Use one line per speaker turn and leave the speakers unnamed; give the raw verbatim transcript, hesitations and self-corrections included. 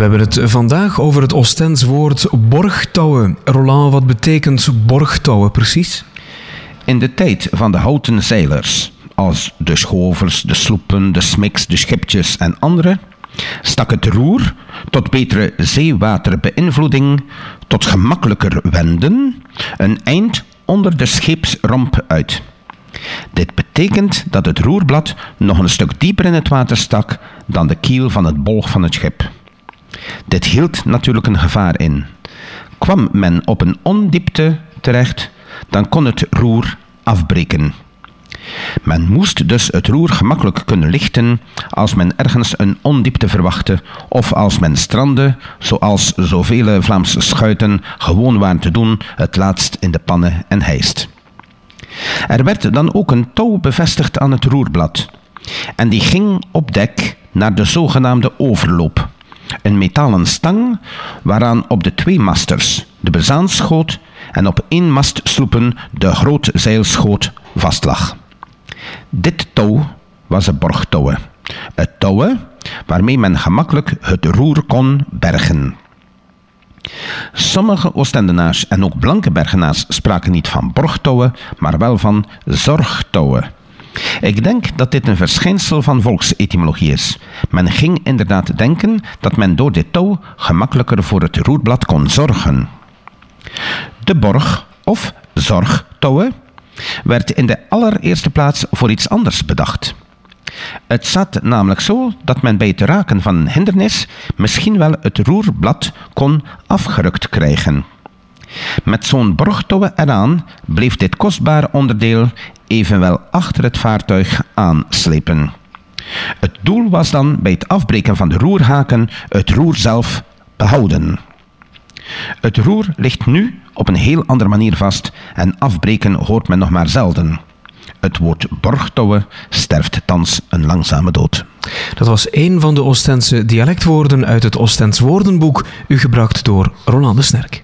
hebben het vandaag over het Oostends woord borgtouwen. Roland, wat betekent borgtouwen precies?
In de tijd van de houten zeilers, als de schovels, de sloepen, de smiks, de schipjes en andere, stak het roer tot betere zeewaterbeïnvloeding, tot gemakkelijker wenden, een eind onder de scheepsromp uit. Dit betekent dat het roerblad nog een stuk dieper in het water stak dan de kiel van het bolg van het schip. Dit hield natuurlijk een gevaar in. Kwam men op een ondiepte terecht, dan kon het roer afbreken. Men moest dus het roer gemakkelijk kunnen lichten als men ergens een ondiepte verwachtte of als men strandde, zoals zoveel Vlaamse schuiten gewoon waren te doen, het laatst in de pannen en hijst. Er werd dan ook een touw bevestigd aan het roerblad en die ging op dek naar de zogenaamde overloop, een metalen stang waaraan op de twee masters de bezaanschoot en op één mastsloepen de grootzeilschoot vastlag. Dit touw was een borgtouwe, het touwe waarmee men gemakkelijk het roer kon bergen. Sommige Oostendenaars en ook Blankenbergenaars spraken niet van borgtouwen, maar wel van zorgtouwen. Ik denk dat dit een verschijnsel van volksetymologie is. Men ging inderdaad denken dat men door dit touw gemakkelijker voor het roerblad kon zorgen. De borg of zorgtouwen werd in de allereerste plaats voor iets anders bedacht. Het zat namelijk zo dat men bij het raken van een hindernis misschien wel het roerblad kon afgerukt krijgen. Met zo'n borgtouwen eraan bleef dit kostbare onderdeel evenwel achter het vaartuig aanslepen. Het doel was dan bij het afbreken van de roerhaken het roer zelf behouden. Het roer ligt nu op een heel andere manier vast en afbreken hoort men nog maar zelden. Het woord borgtouwen sterft thans een langzame dood.
Dat was één van de Oostendse dialectwoorden uit het Oostends woordenboek, u gebracht door Roland de Snerk.